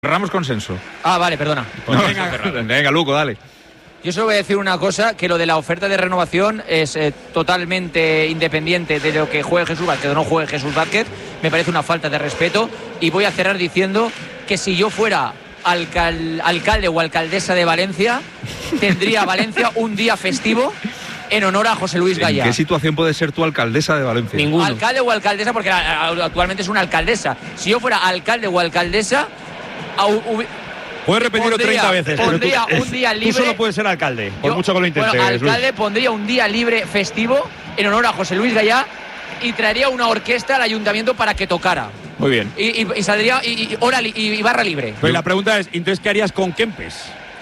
Cerramos consenso. Ah, vale, perdona. No, venga, Luco, dale. Yo solo voy a decir una cosa, que lo de la oferta de renovación es totalmente independiente de lo que juegue Jesús Vázquez o no juegue Jesús Vázquez. Me parece una falta de respeto. Y voy a cerrar diciendo que si yo fuera alcalde o alcaldesa de Valencia, tendría Valencia un día festivo en honor a José Luis Gaya. ¿En qué situación puedes ser tú alcaldesa de Valencia? Ninguno. Alcalde o alcaldesa, porque actualmente es una alcaldesa. Si yo fuera alcalde o alcaldesa... Puedes repetirlo 30 veces. Pondría un día libre. Tú solo puedes ser alcalde, por mucho que lo intentes. Bueno, alcalde pondría un día libre festivo en honor a José Luis Gaya y traería una orquesta al ayuntamiento para que tocara. Muy bien. Y saldría y barra libre. Pero la pregunta es, entonces, ¿qué harías con Kempes?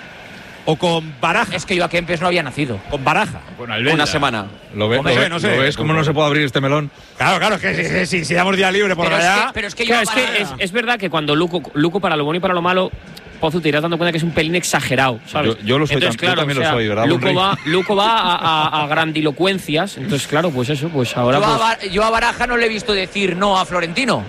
¿O con Baraja? Es que yo a Kempes no había nacido. Con Baraja. Con Albenda. Una semana. ¿Lo ves cómo no se puede abrir este melón? Claro, es que si damos día libre por allá. Pero es que claro, es verdad que cuando Luco para lo bueno y para lo malo, Pozo, te irás dando cuenta que es un pelín exagerado, ¿sabes? Yo lo soy. Entonces, claro, yo también lo soy, ¿verdad? Luco va a grandilocuencias. Entonces, claro, pues eso, pues ahora. Yo a Baraja no le he visto decir no a Florentino.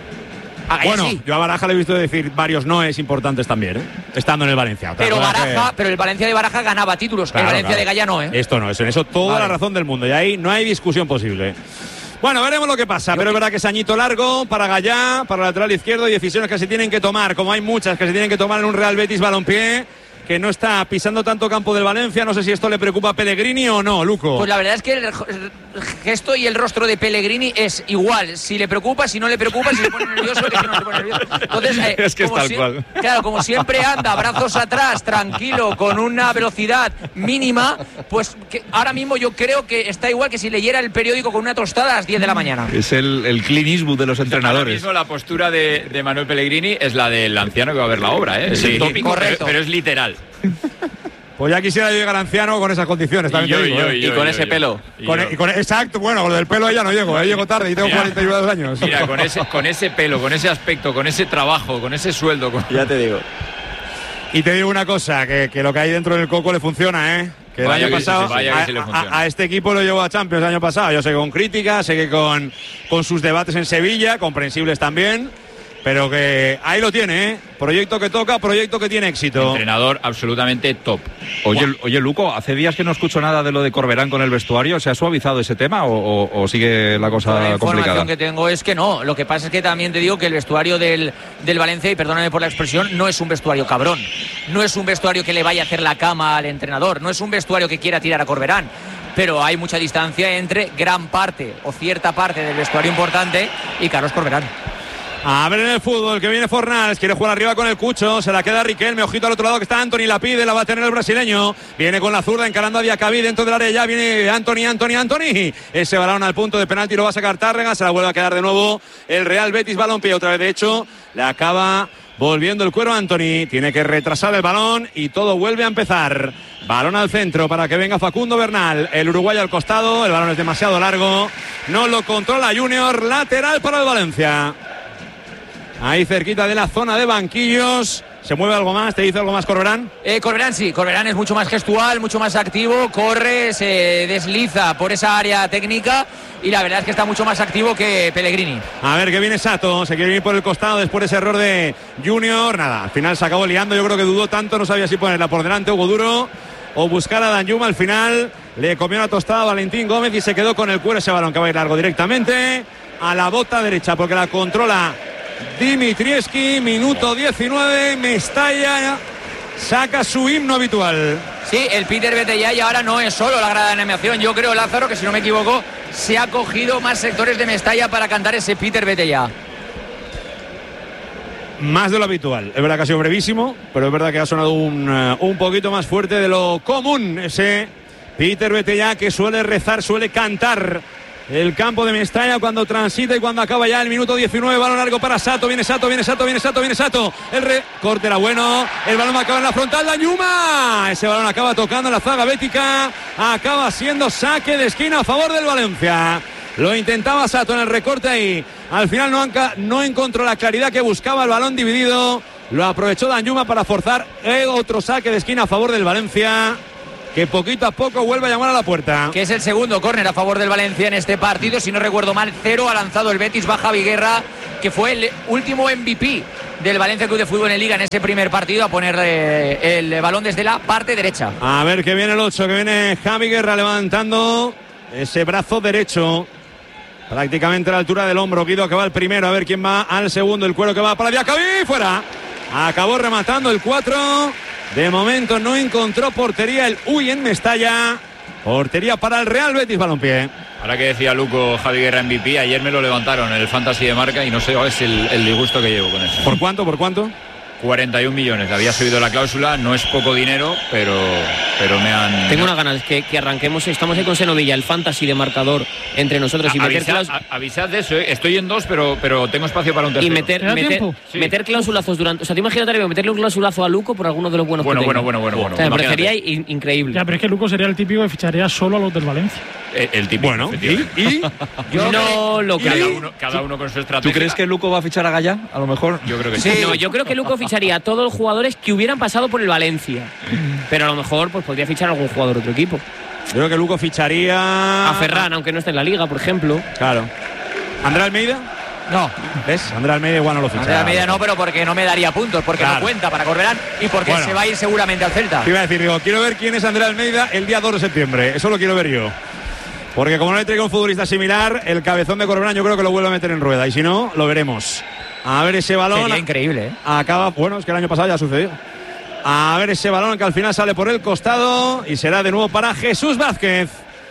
Bueno, sí. yo a Baraja le he visto decir varios noes importantes también, estando en el Valencia. Pero el Valencia de Baraja ganaba títulos, claro, el Valencia de Gaya no, ¿eh? Esto no, en eso toda la razón del mundo, y ahí no hay discusión posible. Bueno, veremos lo que pasa, pero es verdad que es añito largo para Gaya, para el lateral izquierdo, y decisiones que se tienen que tomar, como hay muchas que se tienen que tomar en un Real Betis Balompié, que no está pisando tanto campo del Valencia. No sé si esto le preocupa a Pellegrini o no, Luco. Pues la verdad es que el gesto y el rostro de Pellegrini es igual. Si le preocupa, si no le preocupa, si le pone nervioso, es que no se pone nervioso. Entonces, es que es tal cual. Claro, como siempre anda, brazos atrás, tranquilo, con una velocidad mínima, pues que ahora mismo yo creo que está igual que si leyera el periódico con una tostada a las 10 de la mañana. Es el Clint Eastwood de los entrenadores. Ahora mismo la postura de Manuel Pellegrini es la del anciano que va a ver la obra, ¿eh? Es el tópico, pero es literal. Pues ya quisiera llegar anciano con esas condiciones. Y con ese pelo. Exacto, bueno, con lo del pelo ya no llego. Llego tarde y tengo 42 años. Mira, con ese pelo, con ese aspecto, con ese trabajo, con ese sueldo. Ya te digo. Y te digo una cosa, que lo que hay dentro del coco le funciona, ¿eh? Que el año pasado a este equipo lo llevó a Champions el año pasado. Yo sé que con críticas, sé que con sus debates en Sevilla, comprensibles también. Pero que ahí lo tiene, ¿eh? Proyecto que toca, proyecto que tiene éxito. Entrenador absolutamente top. Oye, Luco, hace días que no escucho nada de lo de Corberán con el vestuario. ¿Se ha suavizado ese tema o sigue la cosa complicada? La información que tengo es que no. Lo que pasa es que también te digo que el vestuario del Valencia, y perdóname por la expresión, no es un vestuario cabrón. No es un vestuario que le vaya a hacer la cama al entrenador. No es un vestuario que quiera tirar a Corberán. Pero hay mucha distancia entre gran parte o cierta parte del vestuario importante y Carlos Corberán. A ver en el fútbol, que viene Fornals, quiere jugar arriba con el Cucho, se la queda Riquelme, ojito al otro lado que está Antony, la pide, la va a tener el brasileño, viene con la zurda encarando a Diacabí dentro del área, ya viene Antony, ese balón al punto de penalti lo va a sacar Tárrega, se la vuelve a quedar de nuevo el Real Betis Balompié, otra vez de hecho, le acaba volviendo el cuero a Antony, tiene que retrasar el balón y todo vuelve a empezar. Balón al centro para que venga Facundo Bernal, el uruguayo al costado, el balón es demasiado largo, no lo controla Junior, lateral para el Valencia. Ahí cerquita de la zona de banquillos. ¿Se mueve algo más? ¿Te dice algo más Corberán? Corberán sí, Corberán es mucho más gestual, mucho más activo, corre, se desliza por esa área técnica y la verdad es que está mucho más activo que Pellegrini. A ver, que viene Sato, se quiere ir por el costado después de ese error de Junior. Nada, al final se acabó liando, yo creo que dudó tanto, no sabía si ponerla por delante Hugo Duro o buscar a Danjuma. Al final le comió una tostada a Valentín Gómez y se quedó con el cuero ese balón que va a ir largo directamente a la bota derecha porque la controla Dimitrievski, minuto 19, Mestalla saca su himno habitual. Sí, el Peter Betella y ahora no es solo la grada de animación. Yo creo, Lázaro, que si no me equivoco, se ha cogido más sectores de Mestalla para cantar ese Peter Betella. Más de lo habitual. Es verdad que ha sido brevísimo, pero es verdad que ha sonado un poquito más fuerte de lo común. Ese Peter Betella que suele rezar, suele cantar el campo de Mestalla cuando transita y cuando acaba ya el minuto 19, balón largo para Sato, viene Sato, el recorte era bueno, el balón va a acabar en la frontal, Danjuma, ese balón acaba tocando en la zaga bética, acaba siendo saque de esquina a favor del Valencia. Lo intentaba Sato en el recorte ahí, al final no encontró la claridad que buscaba, el balón dividido, lo aprovechó Danjuma para forzar otro saque de esquina a favor del Valencia. que poquito a poco vuelve a llamar a la puerta. Que es el segundo córner a favor del Valencia en este partido. Si no recuerdo mal, 0 ha lanzado el Betis. Va Javi Guerra, que fue el último MVP del Valencia Club de Fútbol en Liga en ese primer partido, a poner el balón desde la parte derecha. A ver que viene el 8, que viene Javi Guerra levantando ese brazo derecho prácticamente a la altura del hombro. Guido, que va el primero, a ver quién va al segundo. El Cuero, que va para Diacabí, fuera. Acabó rematando el 4. De momento no encontró portería el Uy en Mestalla. Portería para el Real Betis Balompié. Ahora que decía Luco, Javi Guerra MVP, ayer me lo levantaron en el Fantasy de Marca y no sé, es el disgusto que llevo con eso. ¿Por cuánto? ¿Por cuánto? 41 millones, había subido la cláusula, no es poco dinero, pero me han... Tengo unas ganas que arranquemos, estamos ahí con Senovilla, el fantasy de marcador entre nosotros y avisad de eso, estoy en 2, pero tengo espacio para un tercero. Y meter cláusulazos durante... O sea, te imagínate meterle un clausulazo a Luco por alguno de los buenos Bueno. O sea, me parecería increíble. Ya, pero es que Luco sería el típico que ficharía solo a los del Valencia. El típico. Bueno, ¿y? Yo no lo creo. Cada uno con su estrategia. ¿Tú crees que Luco va a fichar a Gallá? A lo mejor. Yo creo que sí. No, yo creo que Luco ficharía a todos los jugadores que hubieran pasado por el Valencia. Pero a lo mejor pues podría fichar a algún jugador de otro equipo. Yo creo que Luco ficharía a Ferran, aunque no esté en la Liga, por ejemplo. Claro. ¿André Almeida? No. ¿Ves? André Almeida igual no lo ficha. André Almeida no, pero porque no me daría puntos, porque no cuenta para Corberán y porque se va a ir seguramente al Celta. Te iba a decir, quiero ver quién es André Almeida el día 2 de septiembre. Eso lo quiero ver yo. Porque como no le traigo un futbolista similar, el cabezón de Corberán yo creo que lo vuelve a meter en rueda. Y si no, lo veremos. A ver ese balón. Sería increíble, ¿eh? Acaba, bueno, es que el año pasado ya sucedió. A ver ese balón que al final sale por el costado y será de nuevo para Jesús Vázquez.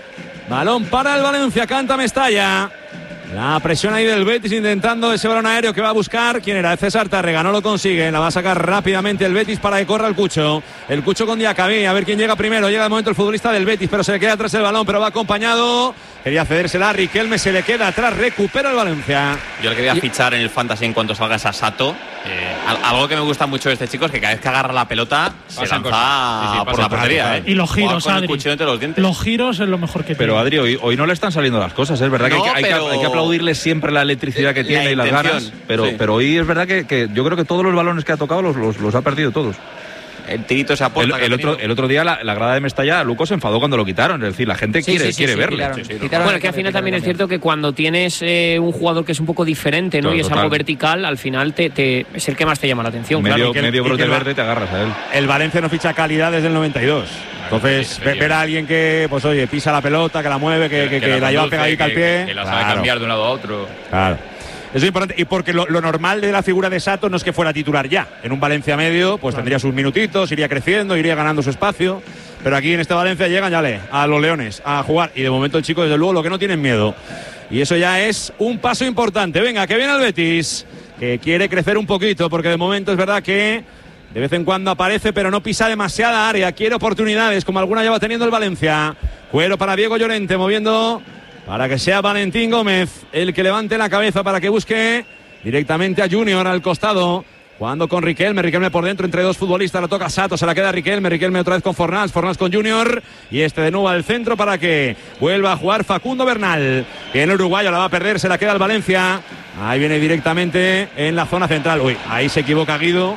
Balón para el Valencia, canta Mestalla. La presión ahí del Betis intentando ese balón aéreo que va a buscar. ¿Quién era? César Tárrega, no lo consigue. La va a sacar rápidamente el Betis para que corra el Cucho. El Cucho con Diacabí, a ver quién llega primero. Llega de momento el futbolista del Betis, pero se le queda atrás el balón, pero va acompañado. Quería cedérsela a Riquelme, se le queda atrás, recupera el Valencia. Yo le quería fichar en el Fantasy en cuanto salga esa Sato. Algo que me gusta mucho de este chico es que cada vez que agarra la pelota se lanza por la portería. Y los giros, con Adri. el cuchillo entre los dientes. Los giros es lo mejor que tiene. Pero Adri, hoy no le están saliendo las cosas, es verdad que hay que aplaudirle siempre la electricidad que tiene y las ganas, pero hoy es verdad que yo creo que todos los balones que ha tocado los ha perdido todos. El tirito se aporta. El otro día la grada de Mestalla, Luco se enfadó cuando lo quitaron. Es decir, la gente quiere verle. Bueno, que al final también es cierto que cuando tienes un jugador que es un poco diferente, ¿no? Y es algo vertical, al final es el que más te llama la atención. Medio brote verde te agarras a él. El Valencia no ficha calidad desde el 92. Entonces, ver a alguien que, pues oye, pisa la pelota, que la mueve, que la lleva pegadita al pie. Que la sabe cambiar de un lado a otro. Claro. Eso es importante, y porque lo normal de la figura de Sato no es que fuera titular ya. En un Valencia medio, pues tendría sus minutitos, iría creciendo, iría ganando su espacio. Pero aquí en este Valencia llegan a los Leones a jugar. Y de momento el chico, desde luego, lo que no tienen miedo. Y eso ya es un paso importante. Venga, que viene el Betis, que quiere crecer un poquito, porque de momento es verdad que de vez en cuando aparece, pero no pisa demasiada área. Quiere oportunidades, como alguna ya va teniendo el Valencia. Cuero para Diego Llorente, moviendo para que sea Valentín Gómez el que levante la cabeza para que busque directamente a Junior al costado. Jugando con Riquelme por dentro entre dos futbolistas, lo toca Sato, se la queda Riquelme otra vez con Fornals con Junior y de nuevo al centro para que vuelva a jugar Facundo Bernal. Viene el uruguayo, la va a perder, se la queda el Valencia. Ahí viene directamente en la zona central. Uy, ahí se equivoca Guido.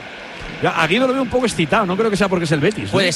A Guido lo veo un poco excitado, no creo que sea porque es el Betis. Puede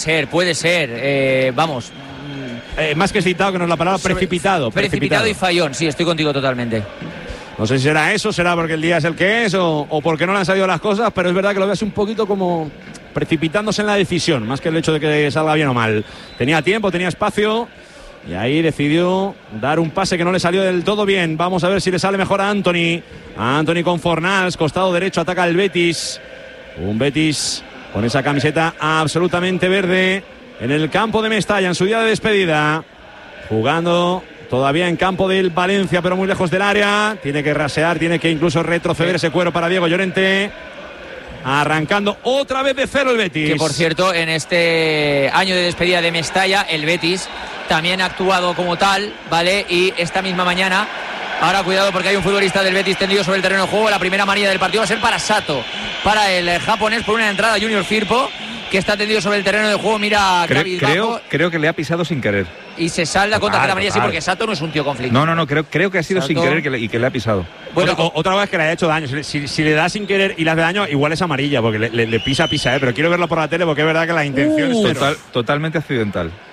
ser. Vamos. Más que excitado, que no es la palabra, precipitado. Precipitado y fallón, sí, estoy contigo totalmente. No sé si será eso, será porque el día es el que es o porque no le han salido las cosas, pero es verdad que lo ves un poquito como precipitándose en la decisión, más que el hecho de que salga bien o mal. Tenía tiempo, tenía espacio y ahí decidió dar un pase que no le salió del todo bien. Vamos a ver si le sale mejor a Anthony. Anthony con Fornals, costado derecho, ataca el Betis. Un Betis con esa camiseta absolutamente verde en el campo de Mestalla, en su día de despedida. Jugando todavía en campo del Valencia, pero muy lejos del área. Tiene que rasear, tiene que incluso retroceder ese cuero para Diego Llorente. Arrancando otra vez de cero el Betis. Que por cierto, en este año de despedida de Mestalla, el Betis también ha actuado como tal, ¿vale? Y esta misma mañana, ahora cuidado porque hay un futbolista del Betis tendido sobre el terreno de juego. La primera amarilla del partido va a ser para Sato, para el japonés, por una entrada Junior Firpo, que está tendido sobre el terreno de juego. Mira, creo que le ha pisado sin querer. Y se salda contra la amarilla, sí, porque Sato no es un tío conflictivo. No, creo que ha sido Sato sin querer y que le ha pisado. Bueno, otra vez que le ha hecho daño. Si le da sin querer y le hace daño, igual es amarilla, porque le pisa, pero quiero verlo por la tele porque es verdad que la intención es totalmente accidental.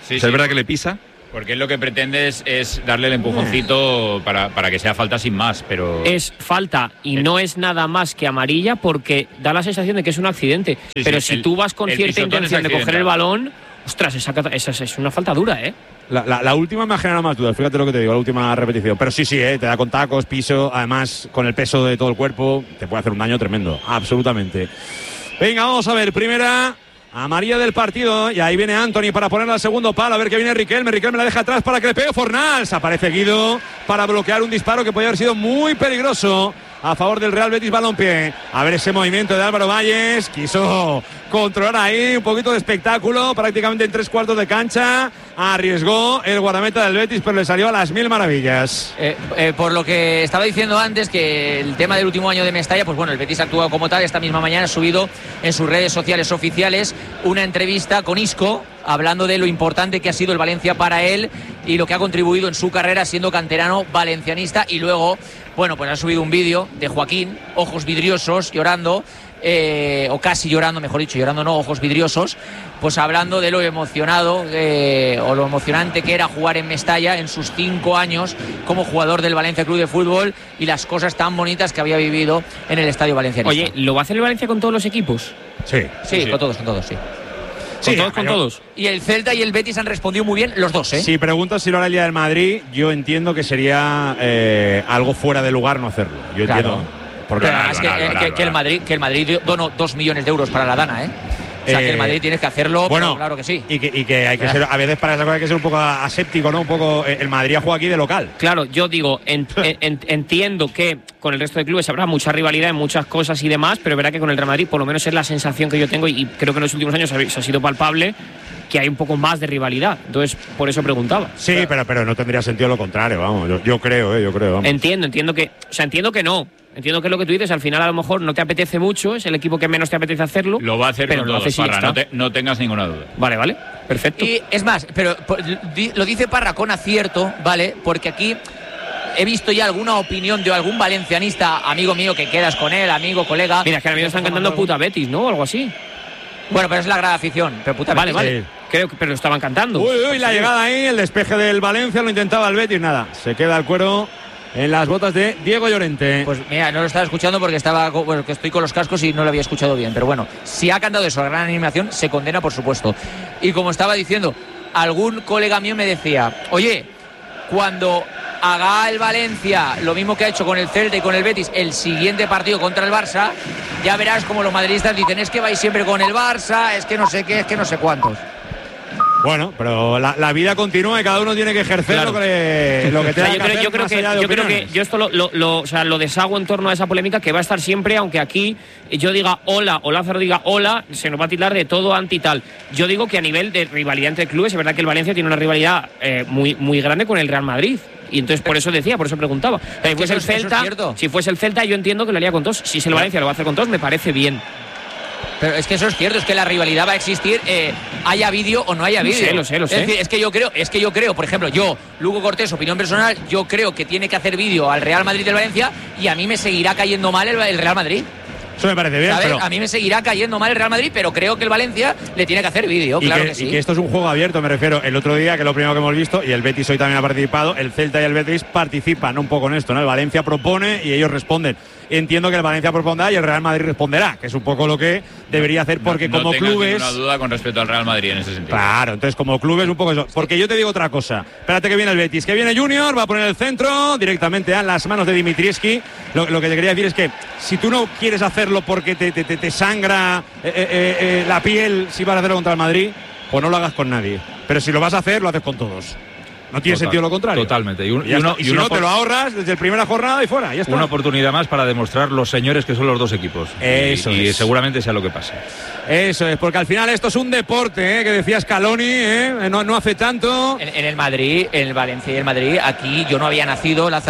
¿Es verdad que le pisa? Porque él lo que pretende es darle el empujoncito para que sea falta sin más, pero... Es falta y no es nada más que amarilla porque da la sensación de que es un accidente. Pero si tú vas con cierta intención de coger el balón, ostras, esa es una falta dura, ¿eh? La última me ha generado más dudas, fíjate lo que te digo, la última repetición. Pero sí, te da con tacos, piso, además con el peso de todo el cuerpo, te puede hacer un daño tremendo, absolutamente. Venga, vamos a ver, primera... amarilla del partido, y ahí viene Antony para ponerla al segundo palo, a ver que viene Riquelme la deja atrás para que le pegue Fornals, aparece Guido para bloquear un disparo que podía haber sido muy peligroso a favor del Real Betis Balompié. A ver ese movimiento de Álvaro Valles, quiso controlar ahí un poquito de espectáculo, prácticamente en 3/4 de cancha, arriesgó el guardameta del Betis, pero le salió a las mil maravillas. Por lo que estaba diciendo antes, que el tema del último año de Mestalla, pues bueno, el Betis ha actuado como tal. Esta misma mañana ha subido en sus redes sociales oficiales una entrevista con Isco, hablando de lo importante que ha sido el Valencia para él y lo que ha contribuido en su carrera siendo canterano valencianista. Y luego, bueno, pues ha subido un vídeo de Joaquín, ojos vidriosos, llorando, o casi llorando, mejor dicho, llorando no, ojos vidriosos, pues hablando de lo emocionado o lo emocionante que era jugar en Mestalla en sus 5 años como jugador del Valencia Club de Fútbol y las cosas tan bonitas que había vivido en el Estadio Valencianista. Oye, ¿lo va a hacer el Valencia con todos los equipos? Sí, con todos, sí. Con todos. Y el Celta y el Betis han respondido muy bien los dos, ¿eh? Si preguntas si lo hará el día del Madrid, yo entiendo que sería algo fuera de lugar no hacerlo. Yo entiendo. Porque que el Madrid donó 2 millones de euros para la Dana, ¿eh? O sea, que el Madrid tiene que hacerlo, bueno, claro que sí. Y que hay que ser, a veces para esa cosa hay que ser un poco aséptico, ¿no? Un poco, el Madrid ha jugado aquí de local. Claro, yo digo, entiendo que con el resto de clubes habrá mucha rivalidad en muchas cosas y demás, pero es verdad que con el Real Madrid, por lo menos es la sensación que yo tengo, y creo que en los últimos años ha sido palpable, que hay un poco más de rivalidad. Entonces, por eso preguntaba. Sí, pero no tendría sentido lo contrario, vamos. Yo creo, vamos. Entiendo que... O sea, entiendo que no. Entiendo que es lo que tú dices, al final a lo mejor no te apetece mucho, es el equipo que menos te apetece hacerlo. Lo va a hacer, pero lo hace Parra, no tengas ninguna duda. Vale, perfecto. Y es más, pero lo dice Parra con acierto, ¿vale? Porque aquí he visto ya alguna opinión de algún valencianista, amigo mío, que quedas con él, amigo, colega. Mira, es que ahora mismo están cantando puta Betis, ¿no? O algo así. Bueno, pero es la gran afición. Pero puta Betis. Vale. Sí. Creo que pero lo estaban cantando. Uy, la llegada ahí, el despeje del Valencia, lo intentaba el Betis, nada. Se queda el cuero en las botas de Diego Llorente. Pues mira, no lo estaba escuchando porque que estoy con los cascos y no lo había escuchado bien. Pero bueno, si ha cantado eso, la gran animación, se condena, por supuesto. Y como estaba diciendo, algún colega mío me decía, oye, cuando haga el Valencia lo mismo que ha hecho con el Celta y con el Betis el siguiente partido contra el Barça, ya verás como los madridistas dicen, es que vais siempre con el Barça, es que no sé qué, es que no sé cuántos. Bueno, pero la vida continúa y cada uno tiene que ejercer lo que tenga que hacer. Yo creo que yo esto lo deshago en torno a esa polémica que va a estar siempre, aunque aquí yo diga hola o Lázaro diga hola, se nos va a tildar de todo anti tal. Yo digo que a nivel de rivalidad entre clubes, es verdad que el Valencia tiene una rivalidad muy grande con el Real Madrid. Y entonces por eso preguntaba. Si fuese el Celta, yo entiendo que lo haría con todos. Si es el Valencia lo va a hacer con todos, me parece bien. Pero es que eso es cierto, es que la rivalidad va a existir, haya vídeo o no haya vídeo. Lo sé. Es decir, es que yo creo, por ejemplo, Lugo Cortés, opinión personal, yo creo que tiene que hacer vídeo al Real Madrid del Valencia y a mí me seguirá cayendo mal el Real Madrid. Eso me parece bien. Pero a mí me seguirá cayendo mal el Real Madrid, pero creo que el Valencia le tiene que hacer vídeo, claro que sí. Y que esto es un juego abierto, me refiero. El otro día, que es lo primero que hemos visto, y el Betis hoy también ha participado, el Celta y el Betis participan un poco en esto, ¿no? El Valencia propone y ellos responden. Entiendo que el Valencia propondrá y el Real Madrid responderá, que es un poco lo que debería hacer, porque como clubes... No tengo duda con respecto al Real Madrid en ese sentido. Claro, entonces como clubes un poco eso. Porque yo te digo otra cosa. Espérate que viene el Betis, que viene Junior, va a poner el centro directamente a las manos de Dimitrievski. Lo que te quería decir es que si tú no quieres hacerlo porque te sangra la piel si vas a hacerlo contra el Madrid, pues no lo hagas con nadie. Pero si lo vas a hacer, lo haces con todos. No tiene sentido lo contrario. Totalmente. Y si no, te lo ahorras desde la primera jornada y fuera. Ya está. Una oportunidad más para demostrar los señores que son los dos equipos. Eso y seguramente sea lo que pase. Eso es, porque al final esto es un deporte, que decía Scaloni, no hace tanto. En el Madrid, en el Valencia y el Madrid, aquí yo no había nacido, Lázaro,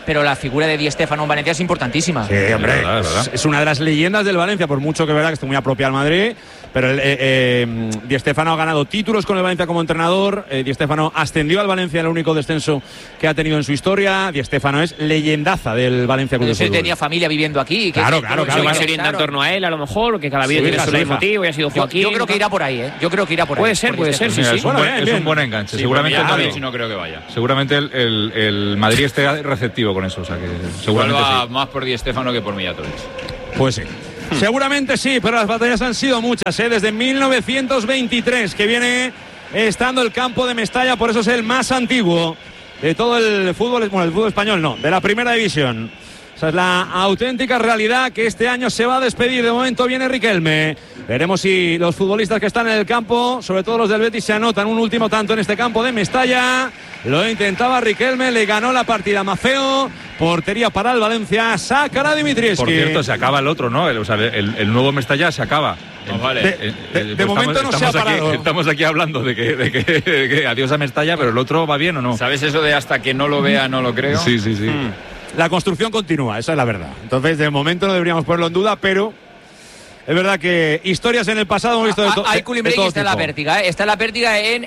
pero la figura de Di Stéfano en Valencia es importantísima. Sí, hombre, es una de las leyendas del Valencia, por mucho que verdad que esté muy apropiado al Madrid, pero Di Stéfano ha ganado títulos con el Valencia como entrenador. Di Stéfano ascendió al Valencia en el único descenso que ha tenido en su historia. Di Stéfano es leyendaza del Valencia Club de Fútbol. Tenía familia viviendo aquí. Claro. Va ser en torno a él, a lo mejor, que cada vida tiene su motivo y ha sido Joaquín. Yo creo que irá por ahí, ¿eh? Puede ser, sí. Es un buen enganche. Seguramente no creo que vaya. Seguramente el Madrid esté receptivo con eso. O sea que seguramente sí. Más por Di Stéfano que por Millatones. Pues sí. Seguramente sí, pero las batallas han sido muchas, ¿eh? Desde 1923 que viene estando el campo de Mestalla, por eso es el más antiguo de todo el fútbol, bueno, el fútbol español no, de la primera división. Esa es la auténtica realidad que este año se va a despedir. De momento viene Riquelme. Veremos si los futbolistas que están en el campo, sobre todo los del Betis, se anotan un último tanto en este campo de Mestalla. Lo intentaba Riquelme, le ganó la partida Mafeo. Portería para el Valencia, sacará Dimitrievski. Por cierto, se acaba el otro, ¿no? El nuevo Mestalla se acaba. No, vale. De momento no se ha parado. Estamos aquí hablando de que adiós a Mestalla, pero el otro va bien o no. ¿Sabes eso de hasta que no lo vea no lo creo? Sí. La construcción continúa, esa es la verdad. Entonces, de momento no deberíamos ponerlo en duda, pero es verdad que historias en el pasado hemos visto de todo. Hay Culimbrey y está la Pértiga. Está la Pértiga en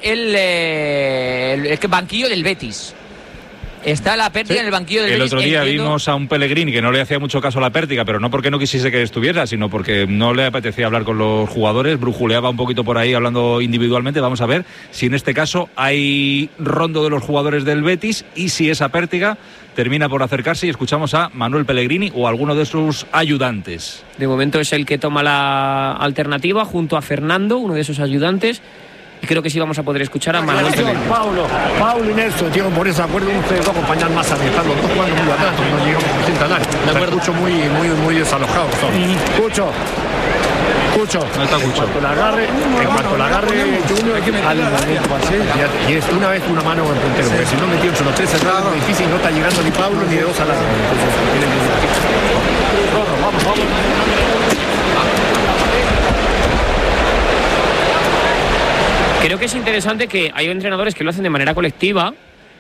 el banquillo del Betis. Está la Pértiga en el banquillo del Betis. El otro día vimos a un Pellegrini que no le hacía mucho caso a la Pértiga, pero no porque no quisiese que estuviera, sino porque no le apetecía hablar con los jugadores, brujuleaba un poquito por ahí hablando individualmente. Vamos a ver si en este caso hay rondo de los jugadores del Betis y si esa Pértiga termina por acercarse y escuchamos a Manuel Pellegrini o alguno de sus ayudantes. De momento es el que toma la alternativa junto a Fernando, uno de sus ayudantes. Y creo que sí vamos a poder escuchar a Manuel Pellegrini. Paulo y Nelson, tío, por ese acuerdo ustedes dos acompañan más a mí. Están los dos jugando muy atrás, no llegamos a presentar nada. Me acuerdo mucho muy desalojados. Cucho. No está Cucho. En cuanto la agarre Junior, al y es una vez una mano en puntero, porque si no metió entre los tres cerrados, es difícil, no está llegando ni Paulo ni de dos al lado. Vamos. Creo que es interesante que hay entrenadores que lo hacen de manera colectiva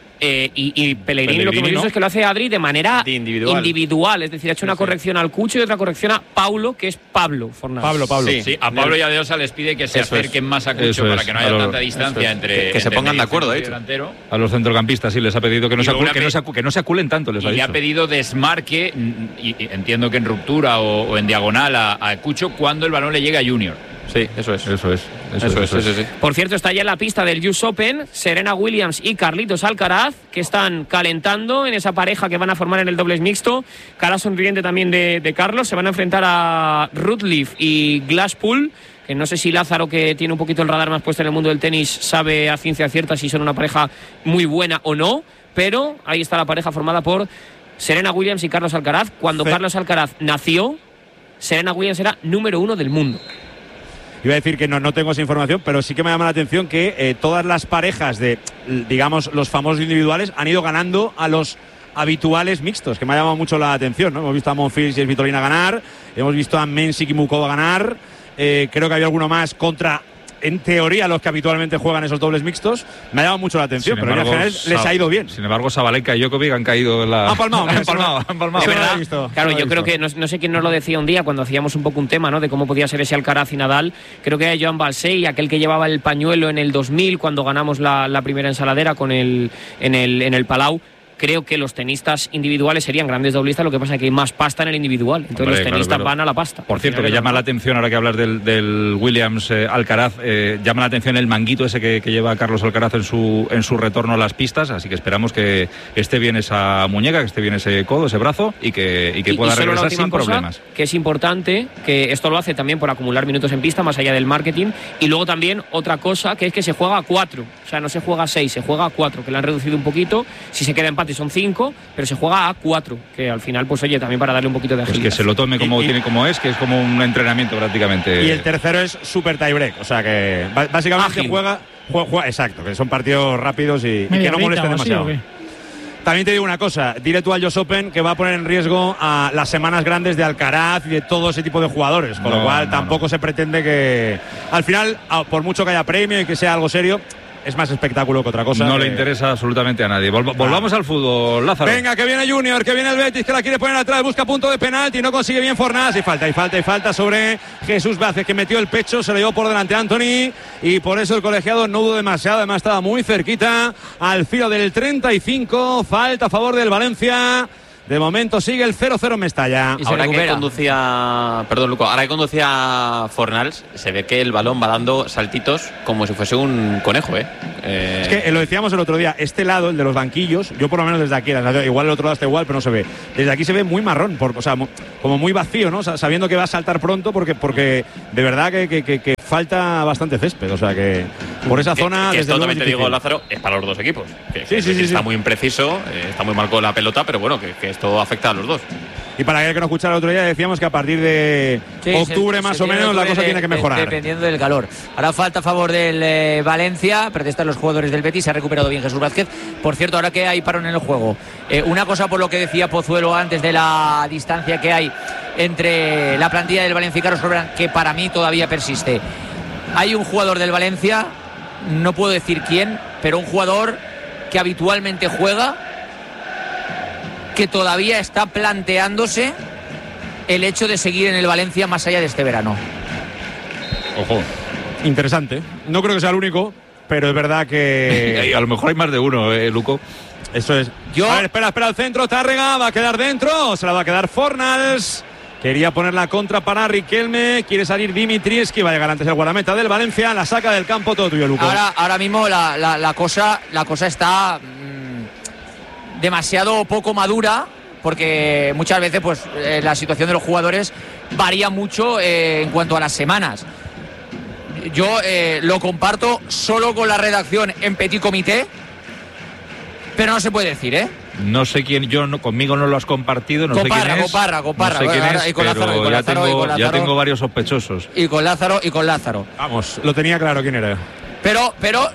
y Pellegrini lo que hemos visto es que lo hace Adri de manera individual. Es decir, ha hecho una corrección al Cucho y otra corrección a Paulo, que es Pablo Fornals. Pablo. Sí, a Pablo y a Deosa les pide que se acerquen más a Cucho para que no haya tanta distancia entre que se pongan de acuerdo, delantero. A los centrocampistas sí les ha pedido que no se aculen tanto. Les ha dicho. Le ha pedido desmarque, y entiendo que en ruptura o en diagonal a Cucho cuando el balón le llega a Junior. Sí, eso es. Sí. Por cierto, está ya en la pista del US Open Serena Williams y Carlitos Alcaraz, que están calentando en esa pareja que van a formar en el dobles mixto. Cara sonriente también de Carlos. Se van a enfrentar a Rutleaf y Glasspool, que no sé si Lázaro, que tiene un poquito el radar más puesto en el mundo del tenis, sabe a ciencia cierta si son una pareja muy buena o no, pero ahí está la pareja formada por Serena Williams y Carlos Alcaraz. Cuando Carlos Alcaraz nació, Serena Williams era número 1 del mundo. Iba a decir que no tengo esa información, pero sí que me llama la atención que todas las parejas de, digamos, los famosos individuales han ido ganando a los habituales mixtos, que me ha llamado mucho la atención, ¿no? Hemos visto a Monfils y Svitolina ganar, hemos visto a Mensik y Mukova ganar, creo que había alguno más contra, en teoría, los que habitualmente juegan esos dobles mixtos. Me ha llamado mucho la atención, pero en general les ha ido bien. Sin embargo, Sabalenka y Djokovic han caído en la... Han palmado. Es verdad. Claro, yo creo que, no sé quién nos lo decía un día cuando hacíamos un poco un tema, ¿no?, de cómo podía ser ese Alcaraz y Nadal. Creo que era Joan Balsei, aquel que llevaba el pañuelo en el 2000 cuando ganamos la primera ensaladera en el Palau. Creo que los tenistas individuales serían grandes doblistas, lo que pasa es que hay más pasta en el individual. Entonces los tenistas van a la pasta. Por cierto, que llama la atención, ahora que hablas del Williams Alcaraz, llama la atención el manguito ese que lleva Carlos Alcaraz en su retorno a las pistas, así que esperamos que esté bien esa muñeca, que esté bien ese codo, ese brazo y que pueda regresar sin problemas. Que es importante, que esto lo hace también por acumular minutos en pista, más allá del marketing, y luego también otra cosa, que es que se juega a 4, o sea, no se juega a 6, se juega a 4, que le han reducido un poquito. Si se queda empate son 5, pero se juega a 4, que al final, pues oye, también para darle un poquito de agilidad. Pues que se lo tome como es, que es como un entrenamiento prácticamente. Y el tercero es super tiebreak, o sea que básicamente juega, exacto, que son partidos rápidos y que no molesten demasiado. También te digo una cosa, dile tú al US Open que va a poner en riesgo a las semanas grandes de Alcaraz y de todo ese tipo de jugadores, con lo cual tampoco se pretende que al final, por mucho que haya premio y que sea algo serio, es más espectáculo que otra cosa. No le interesa absolutamente a nadie. Volvamos al fútbol, Lázaro. Venga, que viene Junior, que viene el Betis, que la quiere poner atrás, busca punto de penalti, no consigue bien Fornals y falta sobre Jesús Vázquez, que metió el pecho, se lo llevó por delante Anthony y por eso el colegiado no dudó demasiado, además estaba muy cerquita al filo del 35, falta a favor del Valencia. De momento sigue el 0-0 en Mestalla. Ahora que conducía, perdón, Luco, ahora que conducía Fornals, se ve que el balón va dando saltitos como si fuese un conejo, ¿eh? Es que lo decíamos el otro día, este lado, el de los banquillos, yo por lo menos desde aquí, igual el otro lado está igual, pero no se ve. Desde aquí se ve muy marrón, o sea, como muy vacío, ¿no? Sabiendo que va a saltar pronto, porque de verdad que falta bastante césped, o sea que por esa zona. Que esto también te digo, Lázaro, es para los dos equipos. Sí, está muy impreciso, está muy mal con la pelota, pero bueno, que esto afecta a los dos. Y para aquel que no escuchara el otro día, decíamos que a partir de octubre más o menos la cosa tiene que mejorar. Dependiendo del calor. Ahora falta a favor del Valencia, protestan los jugadores del Betis, se ha recuperado bien Jesús Vázquez. Por cierto, ahora que hay parón en el juego, una cosa por lo que decía Pozuelo antes de la distancia que hay entre la plantilla del Valencia y Carlos Corberán, que para mí todavía persiste. Hay un jugador del Valencia, no puedo decir quién, pero un jugador que habitualmente juega, que todavía está planteándose el hecho de seguir en el Valencia más allá de este verano. Ojo, interesante. No creo que sea el único, pero es verdad que a lo mejor hay más de uno, Luco. Eso es. A ver, espera al centro, Tárrega, va a quedar dentro, se la va a quedar Fornals. Quería poner la contra para Riquelme, quiere salir Dimitrievski, va a llegar antes el guardameta del Valencia, la saca del campo, todo tuyo, Luco. Ahora mismo la cosa está demasiado poco madura, porque muchas veces pues la situación de los jugadores varía mucho en cuanto a las semanas. Yo lo comparto solo con la redacción en petit comité, pero no se puede decir, ¿eh? No sé quién, conmigo no lo has compartido, no sé quién es. Comparra. No sé quién es, y con Lázaro, ya tengo varios sospechosos. Y con Lázaro. Vamos, lo tenía claro quién era. Pero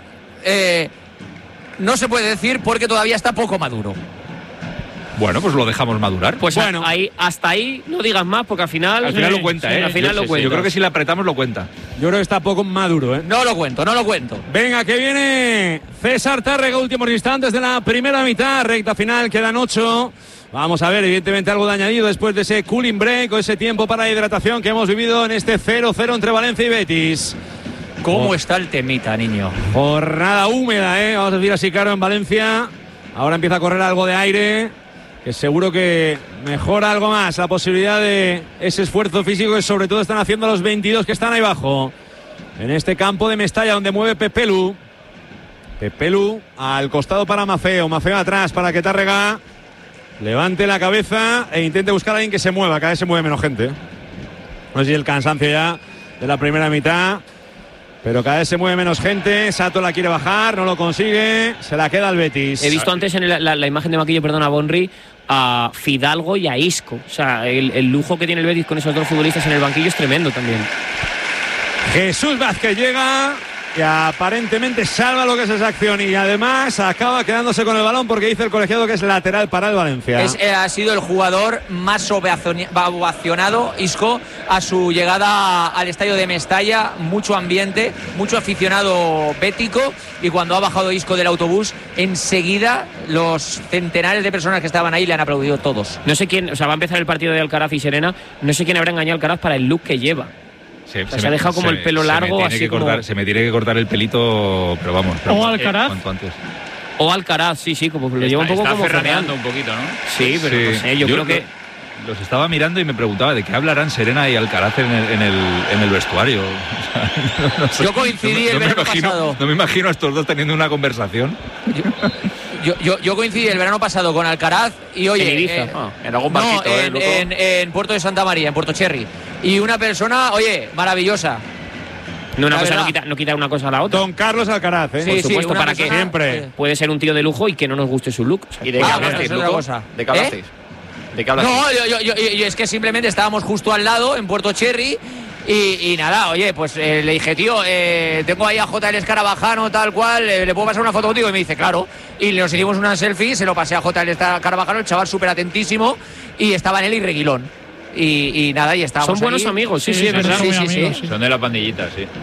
no se puede decir porque todavía está poco maduro. Bueno, pues lo dejamos madurar. Pues bueno, hasta ahí no digas más porque al final lo cuenta, sí, al final lo cuenta. Yo creo que si le apretamos lo cuenta. Yo creo que está poco maduro, ¿eh? No lo cuento. Venga, que viene César Tárrega, últimos instantes de la primera mitad, recta final, quedan 8. Vamos a ver, evidentemente algo de añadido después de ese cooling break o ese tiempo para hidratación que hemos vivido en este 0-0 entre Valencia y Betis. ¿Cómo está el temita, niño? Jornada húmeda, vamos a decir así, claro, en Valencia. Ahora empieza a correr algo de aire, que seguro que mejora algo más la posibilidad de ese esfuerzo físico que sobre todo están haciendo los 22 que están ahí abajo. En este campo de Mestalla donde mueve Pepelu. Pepelu al costado para Mafeo atrás para que Tárrega levante la cabeza e intente buscar a alguien que se mueva. Cada vez se mueve menos gente. No sé si el cansancio ya de la primera mitad, pero cada vez se mueve menos gente. Sato la quiere bajar, no lo consigue, se la queda al Betis. He visto antes en la imagen de Maquillo, a Bonri, a Fidalgo y a Isco. O sea, el lujo que tiene el Betis con esos dos futbolistas en el banquillo es tremendo también. Jesús Vázquez llega y aparentemente salva lo que es esa acción y además acaba quedándose con el balón porque dice el colegiado que es lateral para el Valencia. Ha sido el jugador más ovacionado, Isco, a su llegada al estadio de Mestalla. Mucho ambiente, mucho aficionado bético, y cuando ha bajado Isco del autobús, enseguida los centenares de personas que estaban ahí le han aplaudido todos. No sé quién, o sea, va a empezar el partido de Alcaraz y Serena, no sé quién habrá engañado a Alcaraz para el look que lleva. Se ha dejado como el pelo largo, así como... Se me tiene que cortar el pelito, pero vamos. O Alcaraz. Cuanto antes. O Alcaraz, sí, como lo lleva un poco como ferreneando un poquito, ¿no? Sí, pero no sé, yo creo que... Los estaba mirando y me preguntaba de qué hablarán Serena y Alcaraz en el vestuario. No sé. Yo coincidí el verano pasado. No me imagino a estos dos teniendo una conversación. Yo coincidí el verano pasado con Alcaraz y oye, en Ibiza, en algún barquito, en Puerto de Santa María, en Puerto Cherry, y una persona, oye, maravillosa. No, una cosa no quita una cosa a la otra. Don Carlos Alcaraz, Sí, por supuesto, para que siempre puede ser un tío de lujo y que no nos guste su look. ¿Y de qué hablasteis, Luco? ¿De qué hablasteis? ¿De qué hablasteis? No, yo es que simplemente estábamos justo al lado, en Puerto Cherry. Y nada, oye, pues le dije, tío, tengo ahí a JL Escarabajano, tal cual, ¿le puedo pasar una foto contigo? Y me dice, claro. Y nos hicimos una selfie, se lo pasé a JL Escarabajano, el chaval súper atentísimo, y estaba en él y Reguilón. Y nada, y estábamos. Son buenos ahí. amigos, sí, es verdad. Sí. Son de la pandillita, sí.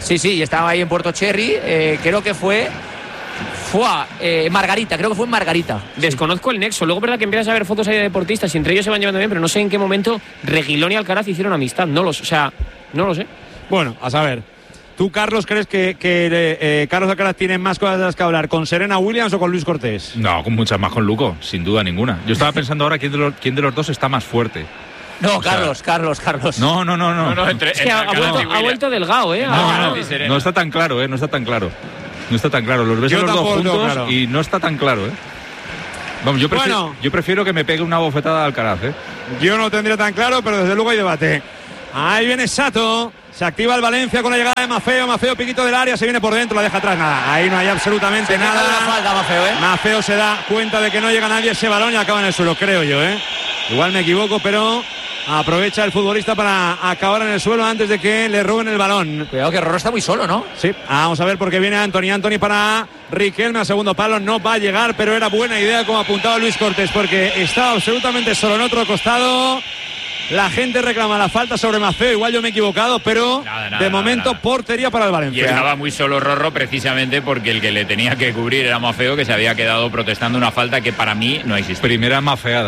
Sí, y estaba ahí en Puerto Cherry, creo que fue Margarita, creo que fue en Margarita. Desconozco el nexo, luego es verdad que empiezas a ver fotos ahí de deportistas y entre ellos se van llevando bien, pero no sé en qué momento Reguilón y Alcaraz hicieron amistad, no lo sé. Bueno, a saber. ¿Tú, Carlos, crees que Carlos Alcaraz tiene más cosas de las que hablar con Serena Williams o con Luis Cortés? No, con muchas más con Luco, sin duda ninguna. Yo estaba pensando ahora quién de los dos está más fuerte. No, Carlos. No. Es que ha vuelto delgado, ¿eh? No está tan claro, no está tan claro. Los ves los dos juntos claro. Y no está tan claro, Vamos, yo prefiero que me pegue una bofetada de Alcaraz, Yo no lo tendría tan claro, pero desde luego hay debate. Ahí viene Sato. Se activa el Valencia con la llegada de Maffeo, piquito del área, se viene por dentro, la deja atrás, nada. Ahí no hay absolutamente nada. Falta, Maffeo se da cuenta de que no llega nadie ese balón y acaba en el suelo, creo yo, Igual me equivoco, pero aprovecha el futbolista para acabar en el suelo antes de que le roben el balón. Cuidado que Rorro está muy solo, ¿no? Sí, vamos a ver porque viene Anthony para Riquelme a segundo palo, no va a llegar, pero era buena idea como apuntaba Luis Cortés porque estaba absolutamente solo en otro costado. La gente reclama la falta sobre Maffeo, igual yo me he equivocado, pero de momento portería para el Valencia. Y estaba muy solo Rorro precisamente porque el que le tenía que cubrir era Maffeo, que se había quedado protestando una falta que para mí no existe. Primera mafeada,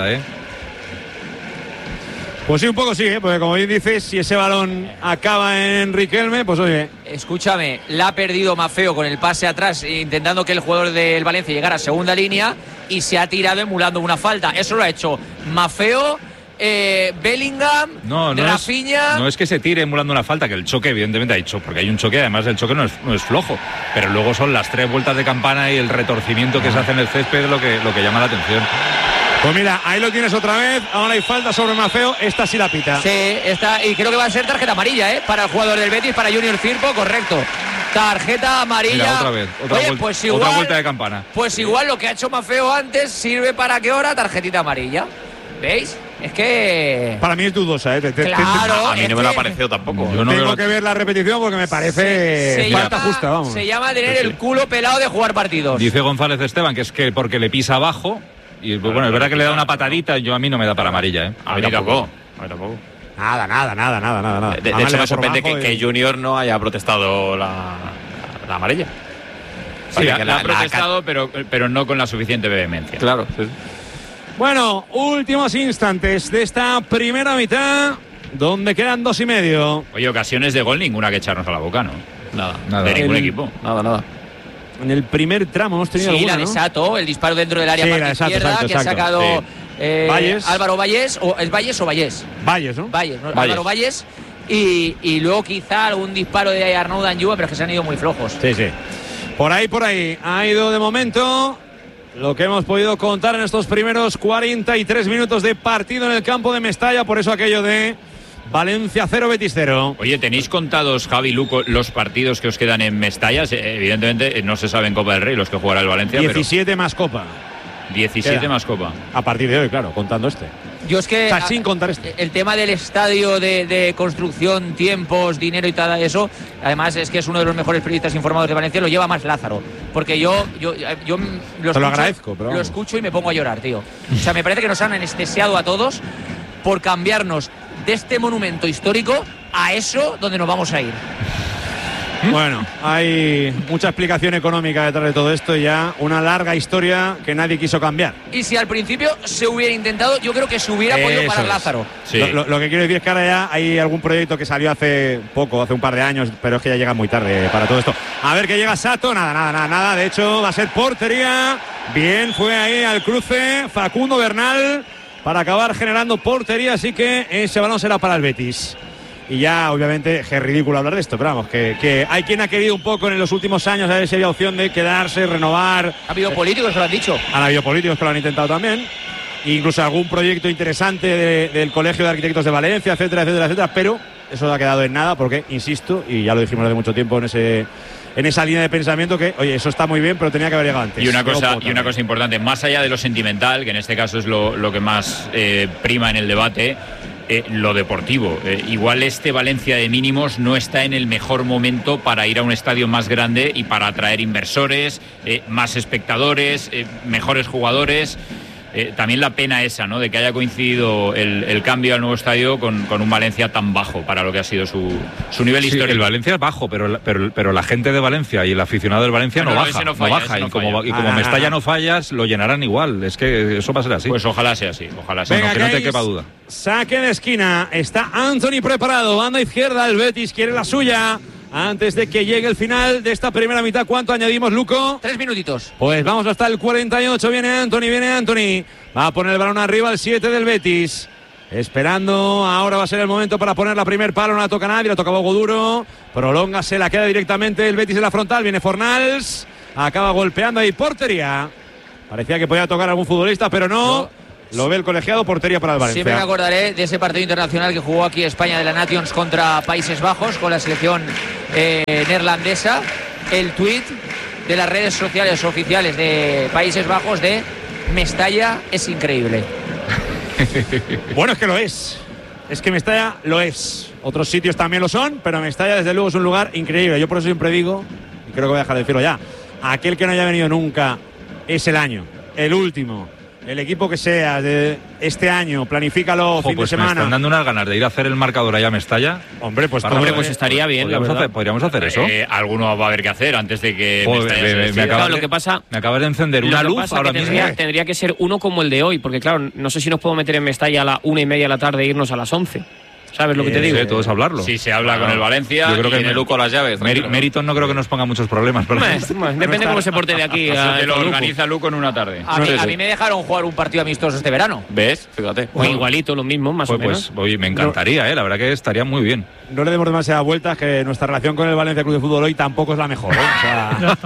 Pues sí, un poco sí, porque como bien dices, si ese balón acaba en Riquelme, pues oye. Escúchame, la ha perdido Maffeo con el pase atrás, intentando que el jugador del Valencia llegara a segunda línea y se ha tirado emulando una falta. Eso lo ha hecho Maffeo, Bellingham, Rafinha. No es que se tire emulando una falta, que el choque evidentemente ha hecho, porque hay un choque, además el choque no es flojo, pero luego son las 3 vueltas de campana y el retorcimiento que se hace en el césped lo que llama la atención. Pues mira, ahí lo tienes otra vez. Ahora hay falta sobre Maffeo. Esta sí la pita. Sí, y creo que va a ser tarjeta amarilla, para el jugador del Betis, para Junior Firpo, correcto. Tarjeta amarilla. Mira, otra vez, otra vuelta de campana. Pues igual lo que ha hecho Maffeo antes sirve para que ahora tarjetita amarilla. ¿Veis? Es que... Para mí es dudosa, Claro. A mí no me lo ha parecido tampoco. Yo no tengo que ver la repetición porque me parece falta justa, vamos. Se llama tener el culo pelado de jugar partidos. Dice González Esteban que es que porque le pisa abajo. Y bueno, es verdad que le da una patadita, a mí no me da para amarilla, A mí tampoco. Nada. De hecho, me sorprende que Junior no haya protestado la amarilla. Sí, la ha protestado, pero no con la suficiente vehemencia. Claro. Sí. Bueno, últimos instantes de esta primera mitad, donde quedan 2:30. Oye, ocasiones de gol ninguna que echarnos a la boca, ¿no? Nada. De ningún equipo. Nada. En el primer tramo hemos tenido alguna, la de Sato, el disparo dentro del área parte izquierda, exacto, que ha sacado Álvaro Valles, ¿es Valles o Valles? Valles, ¿no? Valles. Álvaro Valles. Y luego quizá algún disparo de Arnaud Danjuma, pero es que se han ido muy flojos. Sí. Por ahí ha ido de momento lo que hemos podido contar en estos primeros 43 minutos de partido en el campo de Mestalla, por eso aquello de Valencia 0, Betis 0. Oye, ¿tenéis contados, Javi, Luco, los partidos que os quedan en Mestalla? Evidentemente no se sabe en Copa del Rey los que jugará el Valencia. 17 más Copa. 17 queda más Copa. A partir de hoy, claro, contando este. Yo es que sin contar este. El tema del estadio, de construcción, tiempos, dinero y todo eso, además es que es uno de los mejores periodistas informados de Valencia, lo lleva más Lázaro. Porque yo lo agradezco, pero lo escucho y me pongo a llorar, tío. O sea, me parece que nos han anestesiado a todos por cambiarnos de este monumento histórico a eso donde nos vamos a ir. Bueno, hay mucha explicación económica detrás de todo esto y ya una larga historia que nadie quiso cambiar. Y si al principio se hubiera intentado, yo creo que se hubiera podido parar Lázaro. Sí. Lo que quiero decir es que ahora ya hay algún proyecto que salió hace un par de años, pero es que ya llega muy tarde para todo esto. A ver que llega Sato, nada. De hecho, va a ser portería. Bien, fue ahí al cruce Facundo Bernal para acabar generando portería, así que ese balón será para el Betis. Y ya, obviamente, es ridículo hablar de esto, pero vamos, que hay quien ha querido un poco en los últimos años a ver si había opción de quedarse, renovar. Ha habido políticos que lo han dicho. Han habido políticos que lo han intentado también. Incluso algún proyecto interesante del Colegio de Arquitectos de Valencia, etcétera, pero eso ha quedado en nada porque, insisto, y ya lo dijimos hace mucho tiempo en esa línea de pensamiento que, oye, eso está muy bien, pero tenía que haber llegado antes. Y una cosa importante, más allá de lo sentimental, que en este caso es lo que más prima en el debate, lo deportivo. Igual este Valencia de mínimos no está en el mejor momento para ir a un estadio más grande y para atraer inversores, más espectadores, mejores jugadores. también la pena esa, ¿no? De que haya coincidido el cambio al nuevo estadio con un Valencia tan bajo para lo que ha sido su nivel histórico. El Valencia es bajo, pero la gente de Valencia y el aficionado del Valencia no baja. Y como Mestalla no fallas, lo llenarán igual. Es que eso va a ser así. Pues ojalá sea así. Venga, que no te quepa duda. Saque de esquina. Está Anthony preparado. Banda izquierda. El Betis quiere la suya. Antes de que llegue el final de esta primera mitad, ¿cuánto añadimos, Luco? 3 minutitos. Pues vamos hasta el 48. Viene Anthony. Va a poner el balón arriba el 7 del Betis. Esperando, ahora va a ser el momento para poner la primer palo, no la toca nadie, la toca Bogo Duro. Prolonga, se la queda directamente el Betis en la frontal. Viene Fornals. Acaba golpeando ahí portería. Parecía que podía tocar a algún futbolista, pero no. Lo ve el colegiado, portería para el Valencia. Siempre me acordaré de ese partido internacional que jugó aquí España de la Nations contra Países Bajos con la selección neerlandesa. El tuit de las redes sociales oficiales de Países Bajos de Mestalla es increíble. Bueno, es que lo es. Es que Mestalla lo es. Otros sitios también lo son, pero Mestalla desde luego es un lugar increíble. Yo por eso siempre digo, y creo que voy a dejar de decirlo ya, aquel que no haya venido nunca es el año, el último. El equipo que sea de este año, planifícalo fin de semana. Me están dando unas ganas de ir a hacer el marcador allá a Mestalla. Hombre, pues estaría bien. ¿Podríamos hacer eso? Alguno va a haber que hacer antes de que me acabas de encender una luz ahora mismo. Tendría que ser uno como el de hoy, porque claro, no sé si nos puedo meter en Mestalla a la 1:30 de la tarde e irnos a las 11. ¿Sabes lo que te digo? Sí, todo es hablarlo. Si se habla con el Valencia, yo creo que tiene Luco las llaves. Meriton no creo que nos ponga muchos problemas. Depende cómo se porte de aquí. Lo organiza Luco en una tarde. A mí me dejaron jugar un partido amistoso este verano. ¿Ves? Fíjate. O igualito, lo mismo, más o menos. Pues me encantaría, la verdad que estaría muy bien. No le demos demasiadas vueltas, que nuestra relación con el Valencia Club de Fútbol hoy tampoco es la mejor. O sea,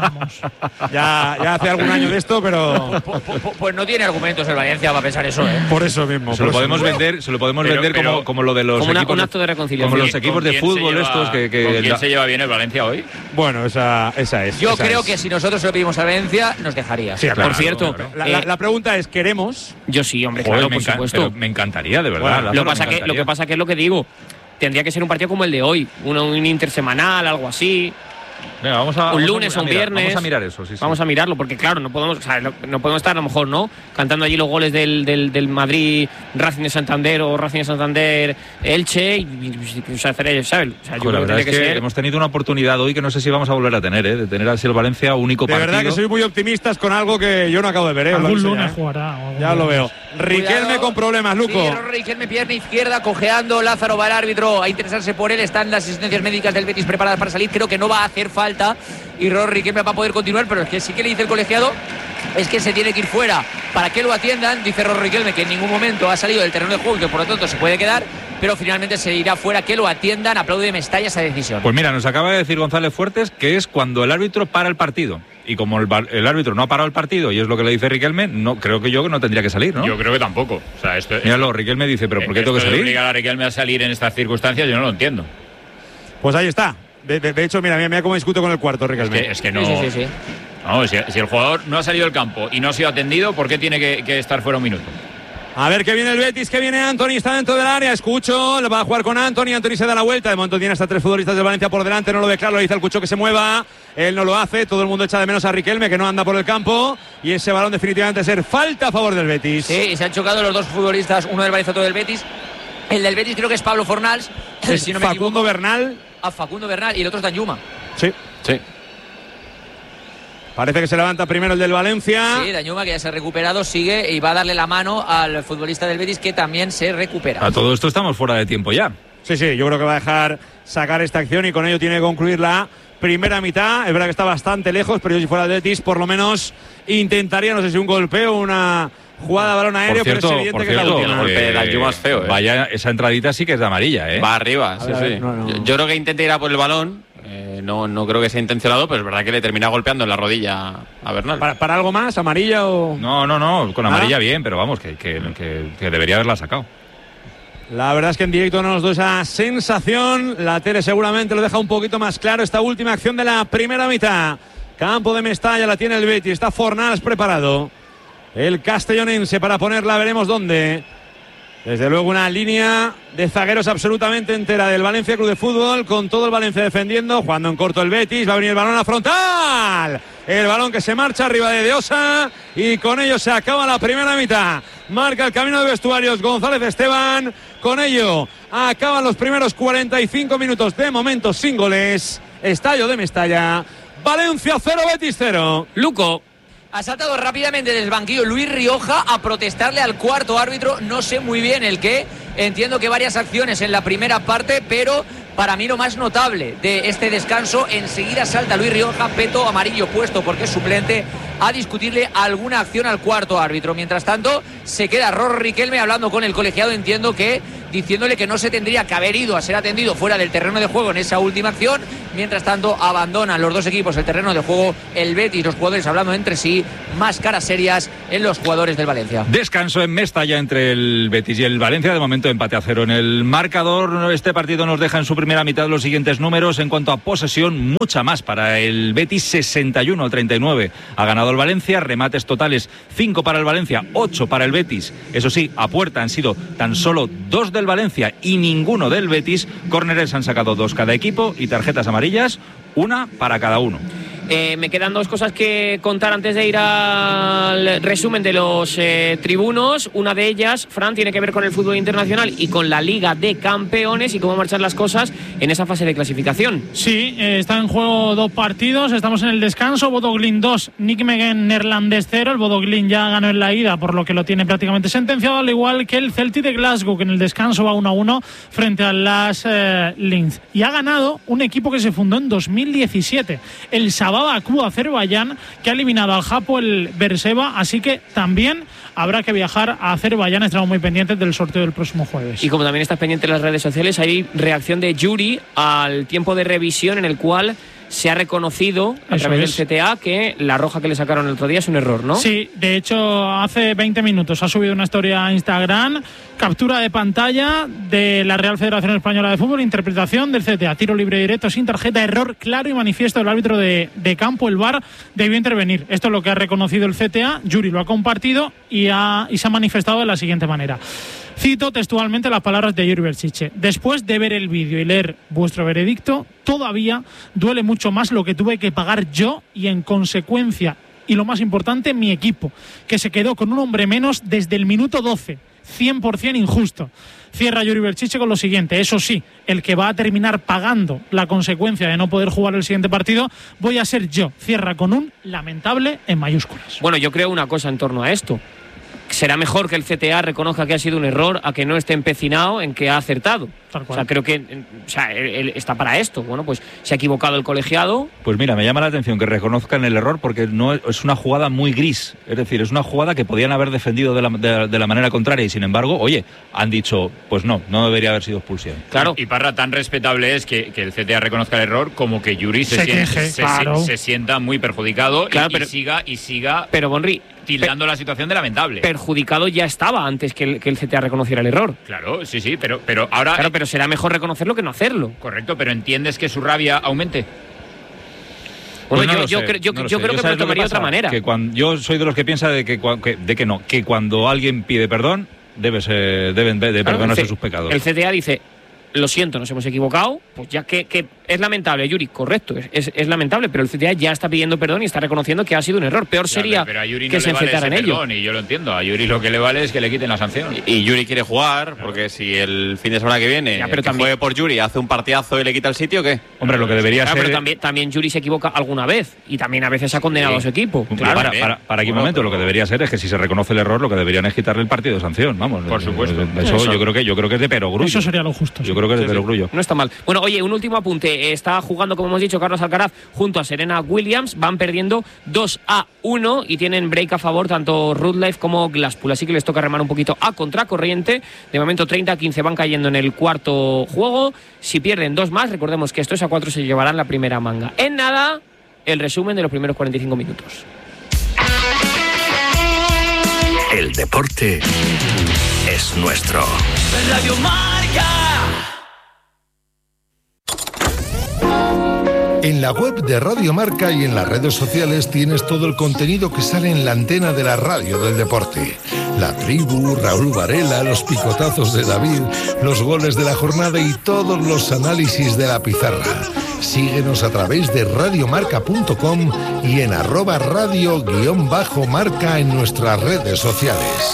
ya hace algún año de esto, pero pues no tiene argumentos el Valencia para pensar eso, ¿eh? Por eso mismo. Se lo podemos vender como lo de los como equipos. Un acto de reconciliación. Como los equipos de fútbol estos que ¿Con quién se lleva bien el Valencia hoy? Bueno, esa es. Yo creo que si nosotros se lo pedimos a Valencia, nos dejaría. Sí, claro, por cierto, la pregunta es, ¿queremos? Yo sí, hombre, claro, por supuesto. Me encantaría, de verdad. Bueno, lo que pasa que es lo que digo. Tendría que ser un partido como el de hoy, un intersemanal, algo así. Venga, un lunes o un viernes. Vamos a mirar eso, sí. Vamos a mirarlo, porque claro, no podemos estar a lo mejor, ¿no? Cantando allí los goles del Madrid, Racing de Santander o Racing de Santander, Elche, y hacer ellos, ¿sabes? O sea, yo la verdad es que hemos tenido una oportunidad hoy que no sé si vamos a volver a tener, de tener así el Valencia único partido. De verdad que soy muy optimista con algo que yo no acabo de ver, Algún lunes jugará. Ya lo veo. Riquelme con problemas, Luco. Sí, Riquelme, pierna izquierda, cojeando. Lázaro va al árbitro a interesarse por él. Están las asistencias médicas del Betis preparadas para salir. Creo que no va a hacer falta. Y Riquelme va a poder continuar, pero es que sí que le dice el colegiado es que se tiene que ir fuera para que lo atiendan. Dice Riquelme que en ningún momento ha salido del terreno de juego y que por lo tanto se puede quedar, pero finalmente se irá fuera, que lo atiendan. Aplaude Mestalla esa decisión. Pues mira, nos acaba de decir González Fuertes que es cuando el árbitro para el partido. Y como el árbitro no ha parado el partido, y es lo que le dice Riquelme, creo que no tendría que salir, ¿no? Yo creo que tampoco. O sea, míralo, Riquelme dice, ¿pero por qué tengo que salir? Obligar a Riquelme a salir en estas circunstancias, yo no lo entiendo. Pues ahí está. De hecho, mira cómo discuto con el cuarto, Riquelme. Es que no. Sí. No, si el jugador no ha salido del campo y no ha sido atendido, ¿por qué tiene que estar fuera un minuto? A ver que viene el Betis, que viene Anthony, está dentro del área, escucho, le va a jugar con Anthony se da la vuelta, de momento tiene hasta 3 futbolistas de Valencia por delante, no lo ve claro, le dice al Cucho que se mueva, él no lo hace, todo el mundo echa de menos a Riquelme, que no anda por el campo, y ese balón definitivamente ser falta a favor del Betis. Sí, y se han chocado los dos futbolistas, uno del Valencia, otro del Betis. El del Betis creo que es Pablo Fornals, si no me Facundo Bernal. A Facundo Bernal, y el otro es Danjuma. Sí. Parece que se levanta primero el del Valencia. Sí, Danjuma, que ya se ha recuperado, sigue y va a darle la mano al futbolista del Betis, que también se recupera. A todo esto estamos fuera de tiempo ya. Sí, yo creo que va a dejar sacar esta acción y con ello tiene que concluir la primera mitad. Es verdad que está bastante lejos, pero yo si fuera el Betis por lo menos intentaría, no sé si un golpeo o una jugada de balón aéreo, pero es evidente que el golpe de Danjuma es feo. Vaya, esa entradita sí que es de amarilla, Va arriba, sí. No. Yo creo que intenta ir a por el balón. No creo que sea intencionado, pero es verdad que le termina golpeando en la rodilla a Bernal. ¿Para algo más? ¿Amarilla o...? No, con amarilla bien, pero vamos, que debería haberla sacado. La verdad es que en directo no nos da esa sensación. La tele seguramente lo deja un poquito más claro. Esta última acción de la primera mitad. Campo de Mestalla, la tiene el Betis. Está Fornals preparado. El castellonense para ponerla, veremos dónde. Desde luego una línea de zagueros absolutamente entera del Valencia Club de Fútbol, con todo el Valencia defendiendo, jugando en corto el Betis, va a venir el balón a frontal, el balón que se marcha arriba de Deosa y con ello se acaba la primera mitad. Marca el camino de vestuarios González Esteban, con ello acaban los primeros 45 minutos de momento sin goles. Estadio de Mestalla, Valencia 0, Betis 0. Luco. Ha saltado rápidamente del banquillo Luis Rioja a protestarle al cuarto árbitro, no sé muy bien el qué, entiendo que varias acciones en la primera parte, pero para mí lo más notable de este descanso, enseguida salta Luis Rioja, peto amarillo puesto porque es suplente, a discutirle alguna acción al cuarto árbitro. Mientras tanto, se queda Rorro Riquelme hablando con el colegiado, entiendo que diciéndole que no se tendría que haber ido a ser atendido fuera del terreno de juego en esa última acción. Mientras tanto, abandonan los dos equipos el terreno de juego, el Betis, los jugadores hablando entre sí, más caras serias en los jugadores del Valencia. Descanso en Mestalla entre el Betis y el Valencia, de momento empate a 0 en el marcador. Este partido nos deja en su primera mitad los siguientes números. En cuanto a posesión, mucha más para el Betis, 61-39 ha ganado el Valencia, remates totales 5 para el Valencia, 8 para el Betis. Eso sí, a puerta han sido tan solo 2 del Valencia y ninguno del Betis. Córneres han sacado 2 cada equipo y tarjetas amarillas, 1 para cada uno. Me quedan 2 cosas que contar antes de ir al resumen de los tribunos. Una de ellas, Fran, tiene que ver con el fútbol internacional y con la Liga de Campeones y cómo marchan las cosas en esa fase de clasificación. Sí, está en juego 2 partidos, estamos en el descanso. Bodo Glimt 2, Nijmegen Neerlandes 0. El Bodo Glimt ya ganó en la ida, por lo que lo tiene prácticamente sentenciado, al igual que el Celtic de Glasgow, que en el descanso va 1-1 frente al Las Linz. Y ha ganado un equipo que se fundó en 2017, el Sabah Baku Azerbaiyán, que ha eliminado al Hapoel Beersheva, así que también habrá que viajar a Azerbaiyán. Estamos muy pendientes del sorteo del próximo jueves. Y como también estás pendiente en las redes sociales, hay reacción de Yuri al tiempo de revisión en el cual se ha reconocido a través del CTA que la roja que le sacaron el otro día es un error, ¿no? Sí, de hecho hace 20 minutos ha subido una historia a Instagram, captura de pantalla de la Real Federación Española de Fútbol, interpretación del CTA, tiro libre directo sin tarjeta, error claro y manifiesto del árbitro de campo, el VAR debió intervenir. Esto es lo que ha reconocido el CTA, Yuri lo ha compartido y se ha manifestado de la siguiente manera. Cito textualmente las palabras de Yuri Berchiche. Después de ver el vídeo y leer vuestro veredicto, todavía duele mucho más lo que tuve que pagar yo y, en consecuencia, y lo más importante, mi equipo, que se quedó con un hombre menos desde el minuto 12. 100% injusto. Cierra Yuri Berchiche con lo siguiente: eso sí, el que va a terminar pagando la consecuencia de no poder jugar el siguiente partido voy a ser yo. Cierra con un lamentable en mayúsculas. Bueno, yo creo una cosa en torno a esto. Será mejor que el CTA reconozca que ha sido un error a que no esté empecinado en que ha acertado. O sea, creo que él está para esto. Bueno, pues se ha equivocado el colegiado. Pues mira, me llama la atención que reconozcan el error, porque no es una jugada muy gris. Es decir, es una jugada que podían haber defendido de la manera contraria y, sin embargo, oye, han dicho, pues no debería haber sido expulsión. Claro. Y Parra, tan respetable es que el CTA reconozca el error como que Yuri se sienta muy perjudicado, claro, y siga pero Bonri, tildando la situación de lamentable. Perjudicado ya estaba antes que el CTA reconociera el error. Claro, sí, pero ahora... Claro, pero será mejor reconocerlo que no hacerlo. Correcto, pero ¿entiendes que su rabia aumente? Bueno, pues yo creo que me lo tomaría de otra manera. Que yo soy de los que piensa que cuando alguien pide perdón, deben perdonarse sus pecados. El CTA dice: lo siento, nos hemos equivocado, pues ya que es lamentable, Yuri, correcto, es lamentable, pero el CTA ya está pidiendo perdón y está reconociendo que ha sido un error. Peor sería pero a Yuri que no se enfrentara en ello. Y yo lo entiendo, a Yuri lo que le vale es que le quiten la sanción. Y Yuri quiere jugar, porque si el fin de semana que viene juegue por Yuri, hace un partidazo y le quita el sitio, ¿qué? Hombre, lo que debería ser... Pero también Yuri se equivoca alguna vez y también a veces ha condenado a su equipo. Claro. Para qué momento, lo que debería ser es que si se reconoce el error, lo que deberían es quitarle el partido de sanción, vamos. Por supuesto. Eso yo creo que es de perogrullo. Eso sería lo justo. Yo creo que es de perogrullo. No está mal. Bueno, oye, un último apunte. Está jugando, como hemos dicho, Carlos Alcaraz junto a Serena Williams. Van perdiendo 2-1 y tienen break a favor tanto Rudlev como Glasspool. Así que les toca remar un poquito a contracorriente. De momento 30-15 van cayendo en el cuarto juego. Si pierden 2 más, recordemos que estos a 4 se llevarán la primera manga. En nada, el resumen de los primeros 45 minutos. El deporte es nuestro. Radio Marca. En la web de Radio Marca y en las redes sociales tienes todo el contenido que sale en la antena de la radio del deporte. La tribu, Raúl Varela, los picotazos de David, los goles de la jornada y todos los análisis de la pizarra. Síguenos a través de radiomarca.com y en @radio_marca en nuestras redes sociales.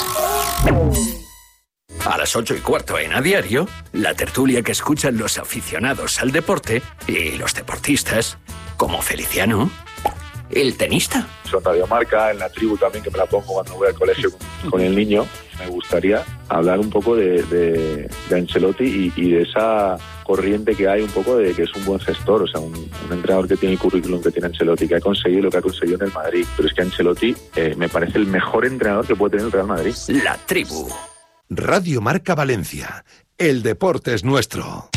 A las 8:15 en A Diario, la tertulia que escuchan los aficionados al deporte y los deportistas, como Feliciano, el tenista. Son Radio Marca, en la tribu también, que me la pongo cuando voy al colegio con el niño. Me gustaría hablar un poco de Ancelotti y de esa corriente que hay un poco de que es un buen gestor, o sea, un entrenador que tiene el currículum que tiene Ancelotti, que ha conseguido lo que ha conseguido en el Madrid. Pero es que Ancelotti me parece el mejor entrenador que puede tener el Real Madrid. La tribu. Radio Marca Valencia. El deporte es nuestro.